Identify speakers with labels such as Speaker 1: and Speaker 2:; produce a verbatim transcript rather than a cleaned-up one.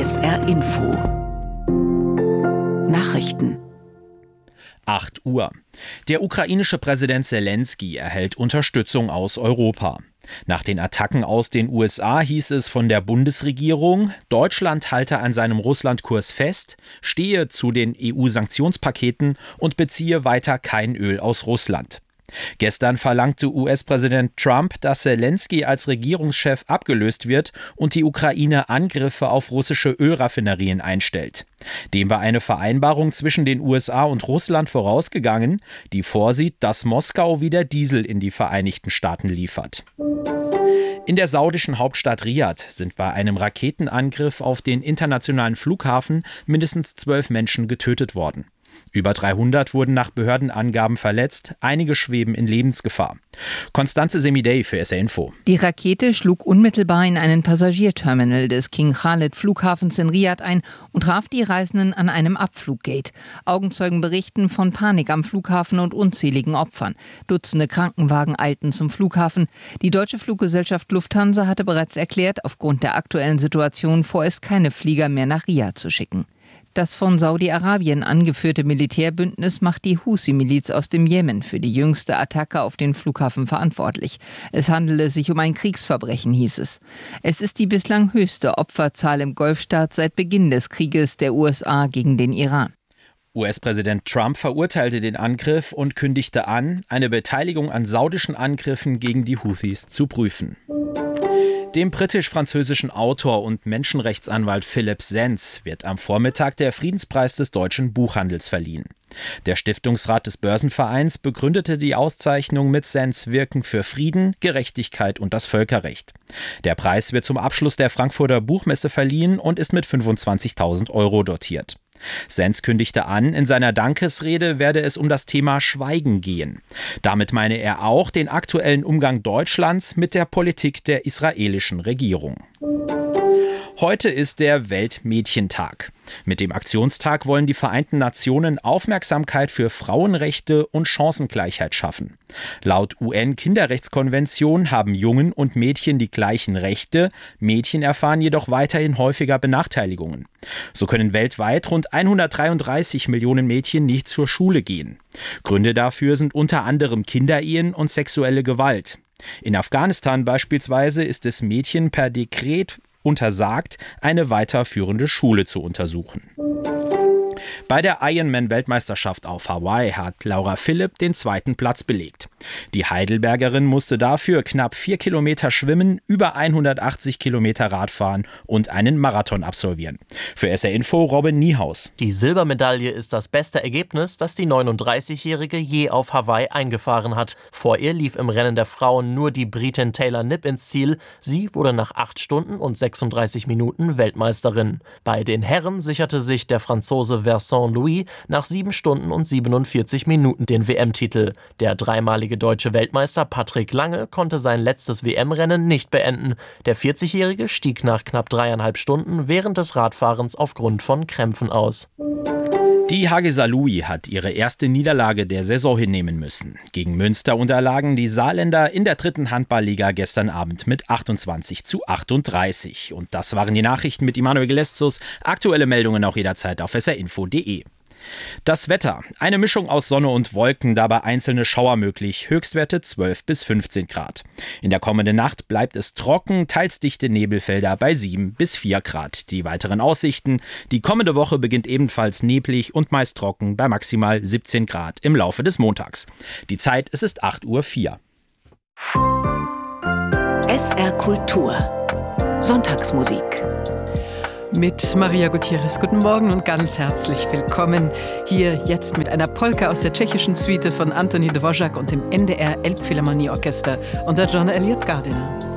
Speaker 1: S R Info Nachrichten.
Speaker 2: acht Uhr. Der ukrainische Präsident Selenskyj erhält Unterstützung aus Europa. Nach den Attacken aus den U S A hieß es von der Bundesregierung, Deutschland halte an seinem Russlandkurs fest, stehe zu den E U-Sanktionspaketen und beziehe weiter kein Öl aus Russland. Gestern verlangte U S-Präsident Trump, dass Selenskyj als Regierungschef abgelöst wird und die Ukraine Angriffe auf russische Ölraffinerien einstellt. Dem war eine Vereinbarung zwischen den U S A und Russland vorausgegangen, die vorsieht, dass Moskau wieder Diesel in die Vereinigten Staaten liefert. In der saudischen Hauptstadt Riad sind bei einem Raketenangriff auf den internationalen Flughafen mindestens zwölf Menschen getötet worden. Über dreihundert wurden nach Behördenangaben verletzt, einige schweben in Lebensgefahr. Konstanze Semidey für S R Info.
Speaker 3: Die Rakete schlug unmittelbar in einen Passagierterminal des King Khalid Flughafens in Riad ein und traf die Reisenden an einem Abfluggate. Augenzeugen berichten von Panik am Flughafen und unzähligen Opfern. Dutzende Krankenwagen eilten zum Flughafen. Die deutsche Fluggesellschaft Lufthansa hatte bereits erklärt, aufgrund der aktuellen Situation vorerst keine Flieger mehr nach Riad zu schicken. Das von Saudi-Arabien angeführte Militärbündnis macht die Husi-Miliz aus dem Jemen für die jüngste Attacke auf den Flughafen verantwortlich. Es handele sich um ein Kriegsverbrechen, hieß es. Es ist die bislang höchste Opferzahl im Golfstaat seit Beginn des Krieges der U S A gegen den Iran.
Speaker 2: U S-Präsident Trump verurteilte den Angriff und kündigte an, eine Beteiligung an saudischen Angriffen gegen die Houthis zu prüfen. Dem britisch-französischen Autor und Menschenrechtsanwalt Philipp Sens wird am Vormittag der Friedenspreis des deutschen Buchhandels verliehen. Der Stiftungsrat des Börsenvereins begründete die Auszeichnung mit Sens' Wirken für Frieden, Gerechtigkeit und das Völkerrecht. Der Preis wird zum Abschluss der Frankfurter Buchmesse verliehen und ist mit fünfundzwanzigtausend Euro dotiert. Sens kündigte an, in seiner Dankesrede werde es um das Thema Schweigen gehen. Damit meine er auch den aktuellen Umgang Deutschlands mit der Politik der israelischen Regierung. Heute ist der Weltmädchentag. Mit dem Aktionstag wollen die Vereinten Nationen Aufmerksamkeit für Frauenrechte und Chancengleichheit schaffen. Laut U N-Kinderrechtskonvention haben Jungen und Mädchen die gleichen Rechte, Mädchen erfahren jedoch weiterhin häufiger Benachteiligungen. So können weltweit rund hundertdreiunddreißig Millionen Mädchen nicht zur Schule gehen. Gründe dafür sind unter anderem Kinderehen und sexuelle Gewalt. In Afghanistan beispielsweise ist es Mädchen per Dekret untersagt, eine weiterführende Schule zu untersuchen. Bei der Ironman-Weltmeisterschaft auf Hawaii hat Laura Philipp den zweiten Platz belegt. Die Heidelbergerin musste dafür knapp vier Kilometer schwimmen, über hundertachtzig Kilometer Radfahren und einen Marathon absolvieren. Für S R Info Robin Niehaus.
Speaker 4: Die Silbermedaille ist das beste Ergebnis, das die neununddreißigjährige je auf Hawaii eingefahren hat. Vor ihr lief im Rennen der Frauen nur die Britin Taylor Knipp ins Ziel. Sie wurde nach acht Stunden und sechsunddreißig Minuten Weltmeisterin. Bei den Herren sicherte sich der Franzose Vincent Louis nach sieben Stunden und siebenundvierzig Minuten den W M-Titel. Der dreimalige deutsche Weltmeister Patrick Lange konnte sein letztes W M-Rennen nicht beenden. Der vierzigjährige stieg nach knapp dreieinhalb Stunden während des Radfahrens aufgrund von Krämpfen aus.
Speaker 2: Die H G Saarlouis hat ihre erste Niederlage der Saison hinnehmen müssen. Gegen Münster unterlagen die Saarländer in der dritten Handballliga gestern Abend mit achtundzwanzig zu achtunddreißig. Und das waren die Nachrichten mit Immanuel Geleszus. Aktuelle Meldungen auch jederzeit auf s r info punkt d e. Das Wetter. Eine Mischung aus Sonne und Wolken, dabei einzelne Schauer möglich. Höchstwerte zwölf bis fünfzehn Grad. In der kommenden Nacht bleibt es trocken, teils dichte Nebelfelder bei sieben bis vier Grad. Die weiteren Aussichten. Die kommende Woche beginnt ebenfalls neblig und meist trocken bei maximal siebzehn Grad im Laufe des Montags. Die Zeit, es ist acht Uhr vier.
Speaker 1: S R Kultur. Sonntagsmusik.
Speaker 5: Mit Maria Gutierrez. Guten Morgen und ganz herzlich willkommen. Hier jetzt mit einer Polka aus der tschechischen Suite von Antoni Dvořák und dem N D R Elbphilharmonieorchester unter John Eliot Gardiner.